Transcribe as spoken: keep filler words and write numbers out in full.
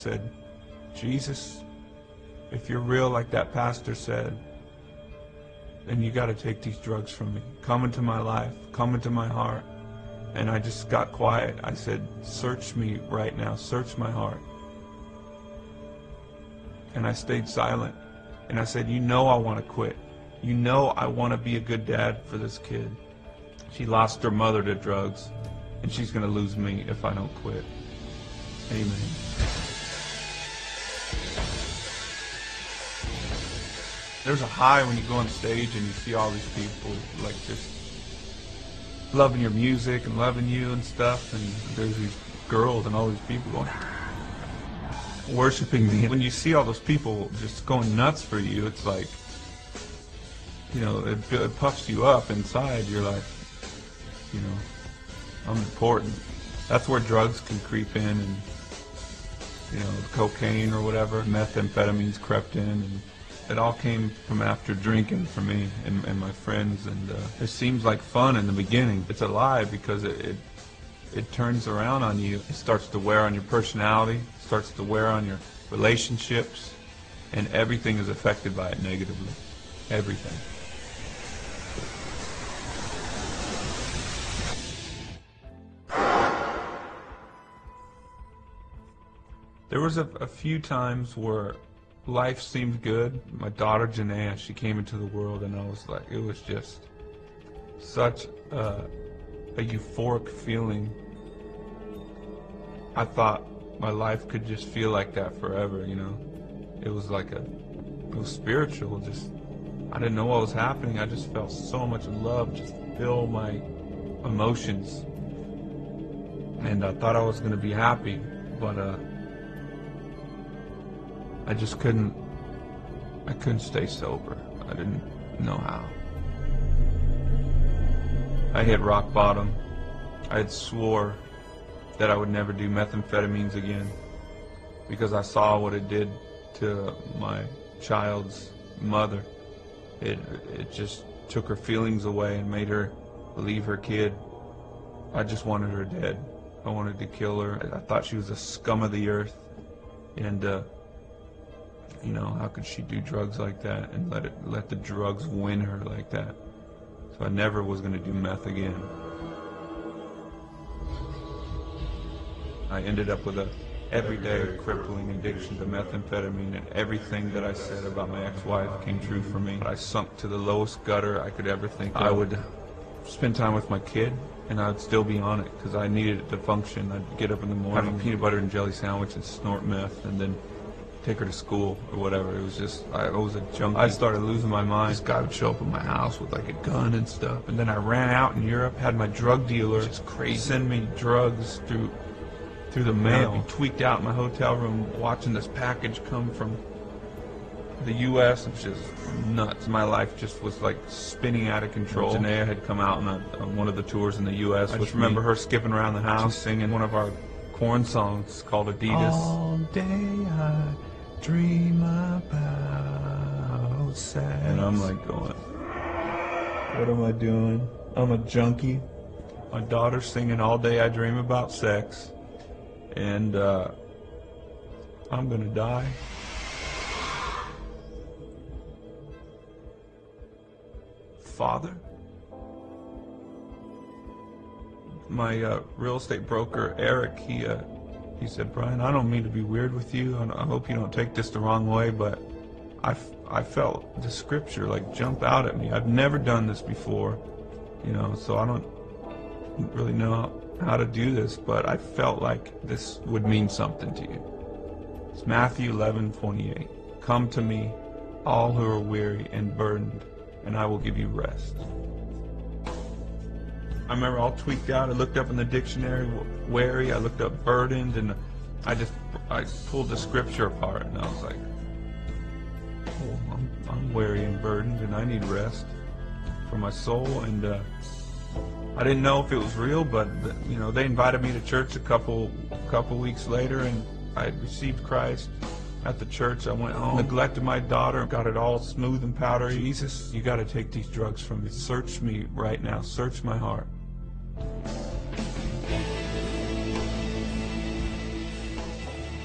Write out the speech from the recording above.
said, Jesus, if you're real like that pastor said, then you got to take these drugs from me. Come into my life, come into my heart. And I just got quiet. I said, search me right now, search my heart. And I stayed silent. And I said, you know I want to quit. You know I want to be a good dad for this kid. She lost her mother to drugs, and she's going to lose me if I don't quit. Amen. There's a high when you go on stage and you see all these people like just loving your music and loving you and stuff, and there's these girls and all these people going worshiping me. When you see all those people just going nuts for you, it's like, you know, it, it puffs you up inside. You're like, you know, I'm important. That's where drugs can creep in, and, you know, cocaine or whatever, methamphetamines crept in, and it all came from after drinking for me and, and my friends. And uh, it seems like fun in the beginning. It's a lie because it, it it turns around on you. It starts to wear on your personality, starts to wear on your relationships, and everything is affected by it negatively. Everything. There was a, a few times where life seemed good. My daughter Janaea, she came into the world, and I was like, it was just such a, a euphoric feeling. I thought my life could just feel like that forever, you know. It was like a, it was spiritual. Just, I didn't know what was happening. I just felt so much love just fill my emotions, and I thought I was going to be happy, but uh. I just couldn't, I couldn't stay sober. I didn't know how. I hit rock bottom. I had swore that I would never do methamphetamines again because I saw what it did to my child's mother. It, it just took her feelings away and made her believe her kid. I just wanted her dead. I wanted to kill her. I thought she was a scum of the earth. And, uh, you know, how could she do drugs like that and let it let the drugs win her like that? So I never was going to do meth again. I ended up with a everyday crippling addiction to methamphetamine, and everything that I said about my ex-wife came true for me. I sunk to the lowest gutter I could ever think of. I would spend time with my kid, and I'd still be on it because I needed it to function. I'd get up in the morning, have a peanut butter and jelly sandwich and snort meth, and then take her to school or whatever. It was just, I was a junkie. I started losing my mind. This guy would show up at my house with like a gun and stuff, and then I ran out in Europe, had my drug dealer just crazy send me drugs through through the mail. I'd be tweaked out in my hotel room watching this package come from the U S It was just nuts. My life just was like spinning out of control. Janaea had come out on, a, on one of the tours in the U S I just remember her skipping around the house singing one of our Korn songs called Adidas. All day I dream about sex. And I'm like going, what am I doing? I'm a junkie. My daughter's singing All Day I Dream About Sex. And uh, I'm gonna die. Father? My uh, real estate broker, Eric, he uh, he said, Brian, I don't mean to be weird with you, and I hope you don't take this the wrong way, but I, I felt the scripture like jump out at me. I've never done this before, you know, so I don't really know how to do this, but I felt like this would mean something to you. It's Matthew eleven twenty-eight. Come to me, all who are weary and burdened, and I will give you rest. I remember all tweaked out. I looked up in the dictionary, weary. I looked up burdened, and I just I pulled the scripture apart, and I was like, oh, I'm, I'm weary and burdened, and I need rest for my soul. And uh, I didn't know if it was real, but you know, they invited me to church a couple couple weeks later, and I had received Christ at the church. I went home, neglected my daughter, got it all smooth and powdery. Jesus, you got to take these drugs from me. Search me right now. Search my heart.